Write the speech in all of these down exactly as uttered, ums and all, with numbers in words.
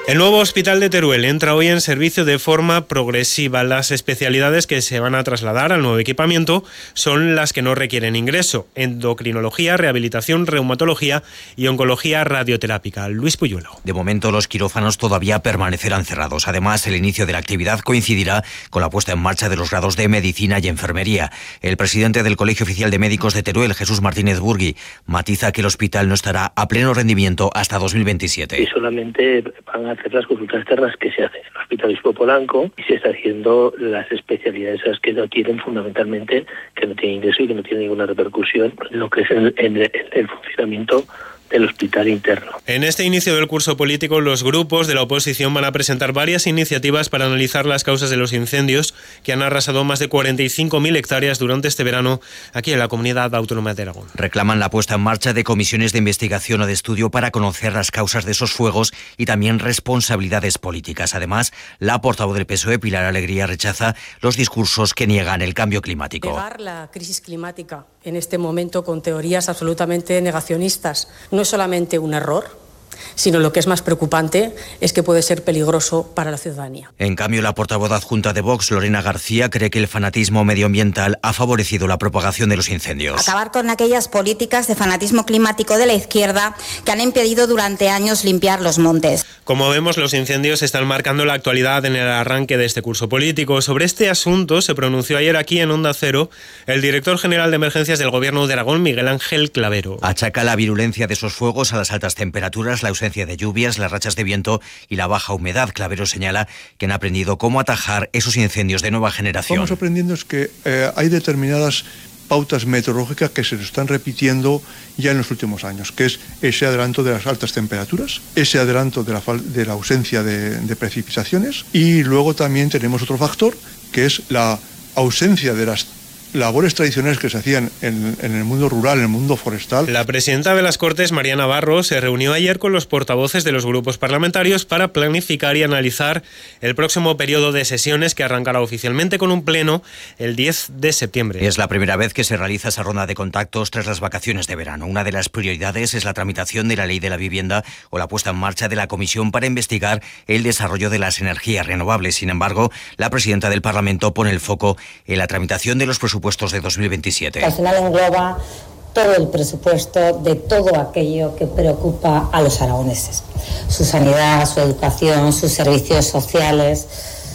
El nuevo hospital de Teruel entra hoy en servicio de forma progresiva. Las especialidades que se van a trasladar al nuevo equipamiento son las que no requieren ingreso: endocrinología, rehabilitación, reumatología y oncología radioterápica. Luis Puyuelo. De momento los quirófanos todavía permanecerán cerrados. Además, el inicio de la actividad coincidirá con la puesta en marcha de los grados de medicina y enfermería. El presidente del Colegio Oficial de Médicos de Teruel, Jesús Martínez Burgui, matiza que el hospital no estará a pleno rendimiento hasta dos mil veintisiete. Y solamente van a hacer las consultas externas que se hacen en el Hospital Obispo Polanco, y se está haciendo las especialidades esas que no tienen, fundamentalmente, que no tienen ingreso y que no tienen ninguna repercusión en lo que es el, en el, el funcionamiento del hospital interno. En este inicio del curso político, los grupos de la oposición van a presentar varias iniciativas para analizar las causas de los incendios que han arrasado más de cuarenta y cinco mil hectáreas durante este verano aquí en la Comunidad Autónoma de Aragón. Reclaman la puesta en marcha de comisiones de investigación o de estudio para conocer las causas de esos fuegos y también responsabilidades políticas. Además, la portavoz del P S O E, Pilar Alegría, rechaza los discursos que niegan el cambio climático. Negar la crisis climática en este momento con teorías absolutamente negacionistas no es solamente un error, sino lo que es más preocupante es que puede ser peligroso para la ciudadanía. En cambio, la portavoz adjunta de Vox, Lorena García, cree que el fanatismo medioambiental ha favorecido la propagación de los incendios. Acabar con aquellas políticas de fanatismo climático de la izquierda que han impedido durante años limpiar los montes. Como vemos, los incendios están marcando la actualidad en el arranque de este curso político. Sobre este asunto se pronunció ayer aquí en Onda Cero el director general de emergencias del Gobierno de Aragón, Miguel Ángel Clavero. Achaca la virulencia de esos fuegos a las altas temperaturas, la ausencia de lluvias, las rachas de viento y la baja humedad. Clavero señala que han aprendido cómo atajar esos incendios de nueva generación. Vamos aprendiendo es que eh, hay determinadas pautas meteorológicas que se nos están repitiendo ya en los últimos años, que es ese adelanto de las altas temperaturas, ese adelanto de la, de la ausencia de, de precipitaciones, y luego también tenemos otro factor, que es la ausencia de las labores tradicionales que se hacían en, en el mundo rural, en el mundo forestal. La presidenta de las Cortes, María Navarro, se reunió ayer con los portavoces de los grupos parlamentarios para planificar y analizar el próximo periodo de sesiones, que arrancará oficialmente con un pleno el diez de septiembre. Es la primera vez que se realiza esa ronda de contactos tras las vacaciones de verano. Una de las prioridades es la tramitación de la Ley de la Vivienda o la puesta en marcha de la comisión para investigar el desarrollo de las energías renovables. Sin embargo, la presidenta del Parlamento pone el foco en la tramitación de los presupuestos de dos mil veintisiete. Al final engloba todo el presupuesto de todo aquello que preocupa a los aragoneses. Su sanidad, su educación, sus servicios sociales,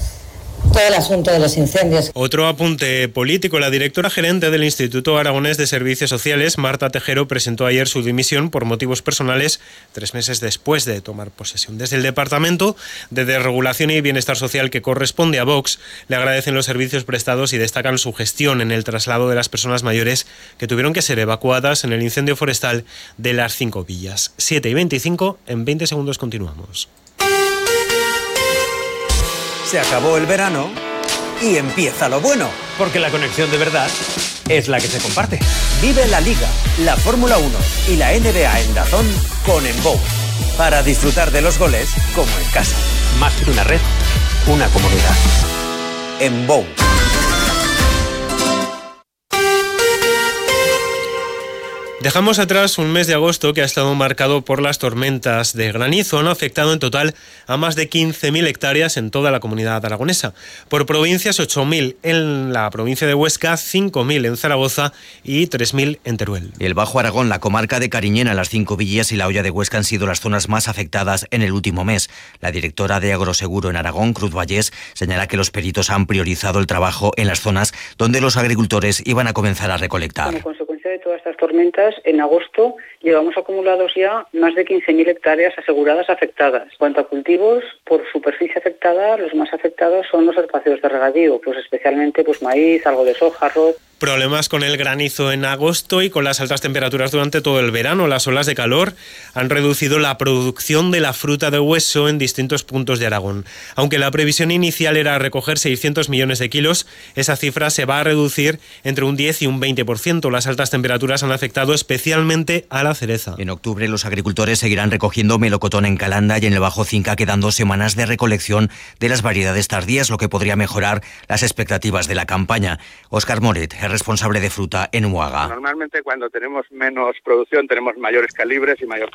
todo el asunto de los incendios. Otro apunte político. La directora gerente del Instituto Aragonés de Servicios Sociales, Marta Tejero, presentó ayer su dimisión por motivos personales, tres meses después de tomar posesión. Desde el Departamento de Desregulación y Bienestar Social, que corresponde a Vox, le agradecen los servicios prestados y destacan su gestión en el traslado de las personas mayores que tuvieron que ser evacuadas en el incendio forestal de Las Cinco Villas. siete y veinticinco, en veinte segundos continuamos. Se acabó el verano y empieza lo bueno. Porque la conexión de verdad es la que se comparte. Vive la Liga, la Fórmula uno y la N B A en DAZN con Embow. Para disfrutar de los goles como en casa. Más que una red, una comunidad. Embow. Dejamos atrás un mes de agosto que ha estado marcado por las tormentas de granizo. Han afectado en total a más de quince mil hectáreas en toda la comunidad aragonesa. Por provincias, ocho mil en la provincia de Huesca, cinco mil en Zaragoza y tres mil en Teruel. El Bajo Aragón, la comarca de Cariñena, Las Cinco Villas y la Hoya de Huesca han sido las zonas más afectadas en el último mes. La directora de Agroseguro en Aragón, Cruz Vallés, señala que los peritos han priorizado el trabajo en las zonas donde los agricultores iban a comenzar a recolectar. Como consecuencia de todas estas tormentas, en agosto llevamos acumulados ya más de quince mil hectáreas aseguradas afectadas. En cuanto a cultivos, por superficie afectada, los más afectados son los espacios de regadío, pues especialmente pues maíz, algo de soja, arroz. Problemas con el granizo en agosto y con las altas temperaturas durante todo el verano. Las olas de calor han reducido la producción de la fruta de hueso en distintos puntos de Aragón. Aunque la previsión inicial era recoger seiscientos millones de kilos, esa cifra se va a reducir entre un diez y un veinte por ciento. Las altas temperaturas han afectado especialmente a la cereza. En octubre los agricultores seguirán recogiendo melocotón en Calanda y en el Bajo Cinca, quedando semanas de recolección de las variedades tardías, lo que podría mejorar las expectativas de la campaña. Óscar Moret, responsable de fruta en Huaga. Normalmente cuando tenemos menos producción tenemos mayores calibres y mayor